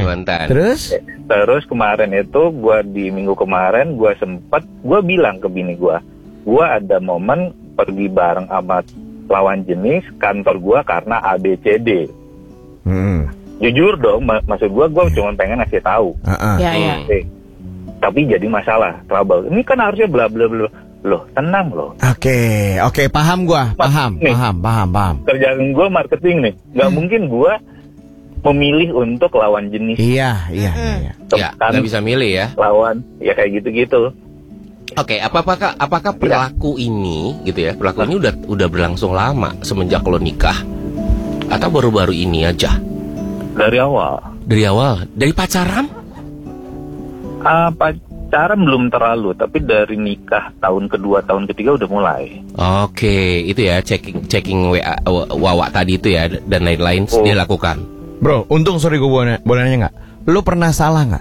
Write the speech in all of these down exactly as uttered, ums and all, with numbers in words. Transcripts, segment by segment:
mantan. Terus? Terus kemarin itu gue di minggu kemarin gue sempet gue bilang ke bini gue, gue ada momen pergi bareng sama lawan jenis kantor gue karena A B C D. Hmm. Jujur dong, mak- maksud gue gue cuma pengen ngasih tahu. Uh-uh. Ya, ya. Eh, tapi jadi masalah, trouble. Ini kan harusnya bla bla bla. Loh, tenang loh. Oke, oke, paham gua, paham, Nih. paham, paham, paham. Kerjaan gue marketing nih, nggak mungkin gue memilih untuk lawan jenis. Iya, iya, iya. iya. Ya, Kan nggak bisa milih ya. lawan, ya kayak gitu-gitu. Oke, apa apakah apakah perilaku ini gitu ya? Perilaku ini udah udah berlangsung lama semenjak lo nikah atau baru-baru ini aja? Dari awal. Dari awal, dari pacaran? Ah, pacaran belum terlalu, tapi dari nikah tahun kedua, tahun ketiga udah mulai. Oke, itu ya checking checking W A w- Wawa tadi itu ya dan lain-lain Oh. dia lakukan. Bro, untung sorry gue boleh, boleh nanya nggak? Lu pernah salah nggak?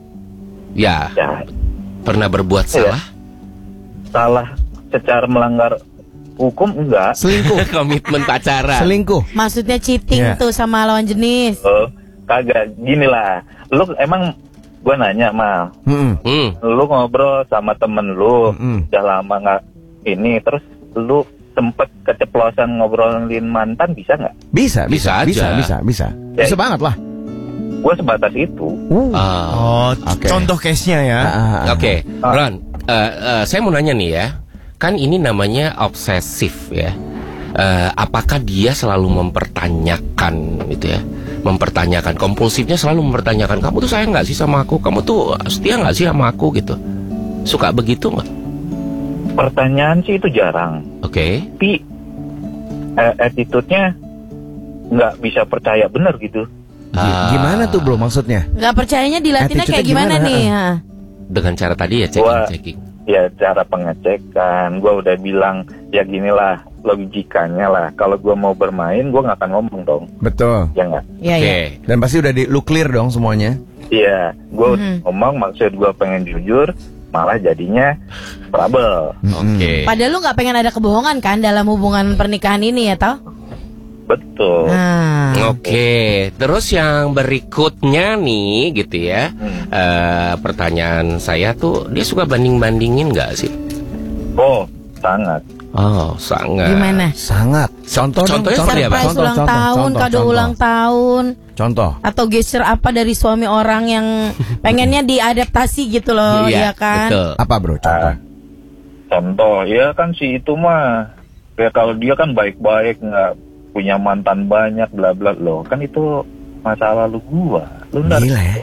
Ya, Ya, pernah berbuat Iya. salah? salah secara melanggar hukum enggak. Selingkuh, Komitmen pacaran. selingkuh. Maksudnya cheating Iya. tuh sama lawan jenis. Oh, kagak, gini lah. Lu emang gue nanya mal, Mm-mm. Hmm. lu ngobrol sama temen lu, Mm-mm. udah lama nggak ini, terus lu sempet keceplosan ngobrolin mantan, bisa nggak? Bisa, Bisa bisa, bisa, aja. bisa, bisa. Ya. Bisa banget lah. Gue sebatas itu. Uh. Ah. Oh, Oke. contoh case-nya ya. Ah, ah, ah. Oke, Ron, eh, eh, saya mau nanya nih ya, kan ini namanya obsesif ya. Eh, apakah dia selalu mempertanyakan gitu ya, mempertanyakan kompulsifnya selalu mempertanyakan kamu tuh sayang nggak sih sama aku, kamu tuh setia nggak sih sama aku gitu, suka begitu nggak? Pertanyaan sih itu jarang, Oke, tapi eh, attitude-nya nggak bisa percaya bener gitu. Gi- Ah. Gimana tuh bro maksudnya? Nggak percayanya dilatihnya Attitude-nya kayak gimana, gimana? nih? Ha? dengan cara tadi ya checking Wah. checking. Ya cara pengecekan, gue udah bilang ya ginilah logikanya lah. Kalau gue mau bermain, gue nggak akan ngomong dong, Betul. ya nggak? Iya, Oke, iya. Dan pasti udah di lu clear dong semuanya. Iya, gue Mhm. ngomong maksud gue pengen jujur, malah jadinya trouble. oke. Padahal lu nggak pengen ada kebohongan kan dalam hubungan pernikahan ini ya, toh? Betul. Nah. Oke, terus yang berikutnya nih gitu ya, Hmm. eh, pertanyaan saya tuh dia suka banding-bandingin nggak sih? Oh, sangat. Oh, sangat. Gimana? Sangat. Contoh dong, Contohnya contoh. seperti apa? Surprise Contoh, ulang contoh, tahun, contoh, kado contoh. ulang tahun, Contoh. atau geser apa dari suami orang yang pengennya diadaptasi gitu loh, Iya, ya kan? betul. Apa bro? Contoh. Ah, contoh, ya kan si itu mah, ya kalau dia kan baik-baik, nggak punya mantan banyak, bla bla loh, kan itu masa lalu gua. Lu ntar Gila ya.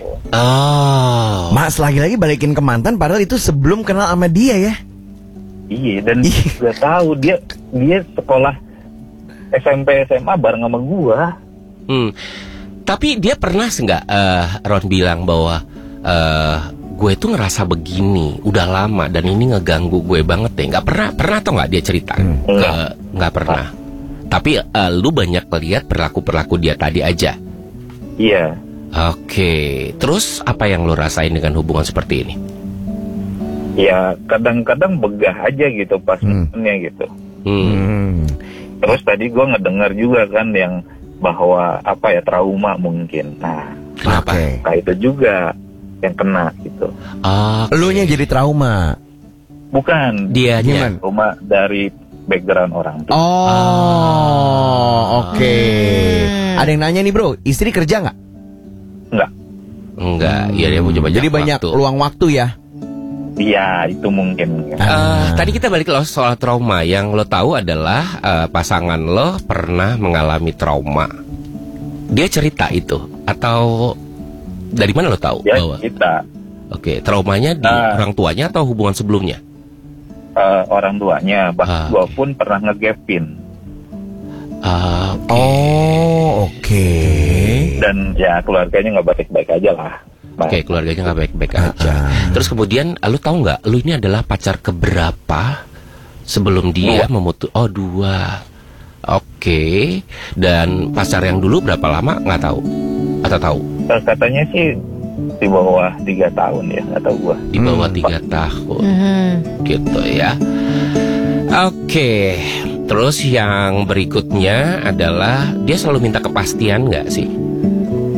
Oh. Mas lagi-lagi balikin ke mantan padahal itu sebelum kenal sama dia ya. Iya, dan Ih. gue tahu dia dia sekolah S M P S M A bareng sama gua. Hmm. Tapi dia pernah nggak eh, Ron bilang bahwa eh, gue tuh ngerasa begini udah lama dan ini ngeganggu gue banget deh. Nggak pernah, pernah atau nggak dia cerita? Hmm. Ke, nggak pernah. Tapi eh, lu banyak lihat perilaku-perilaku dia tadi aja. Iya. Oke. Terus apa yang lu rasain dengan hubungan seperti ini? Ya kadang-kadang begah aja gitu pas Hmm. momennya gitu. Hmm. Hmm. Terus tadi gue ngedengar juga kan yang bahwa apa ya trauma mungkin. Nah, Kenapa? Oke. nah itu juga yang kena gitu. Ah, Elunya jadi trauma. Bukan dianya. Gimana? trauma dari background orang tua. Oh, Ah. oke. Ada yang nanya nih bro, istri kerja nggak? Enggak. Enggak, iya dia punya banyak Jadi banyak waktu. luang waktu ya. Iya, itu mungkin. Eh, Ah. tadi kita balik lo soal trauma. Yang lo tahu adalah eh, pasangan lo pernah mengalami trauma. Dia cerita itu atau dari mana lo tahu Ya bahwa? kita Oke, traumanya di Ah. orang tuanya atau hubungan sebelumnya? eh, orang tuanya, Ah, bahkan gue pun pernah ngegapin. Ah, oke. Oh, oke. Dan ya keluarganya nggak baik-baik aja lah. Nah, Oke, keluarganya nggak baik-baik aja. Ah. Terus kemudian, lo tahu nggak? Lo ini adalah pacar keberapa sebelum dia memutus? Oh, dua. Oke. Dan pacar yang dulu berapa lama? Nggak tahu. Atau tahu? eh, katanya sih di bawah tiga tahun ya, nggak tahu gua. Di bawah Hmm. tiga tahun. Mhm. Gitu ya. Oke. Terus yang berikutnya adalah dia selalu minta kepastian nggak sih?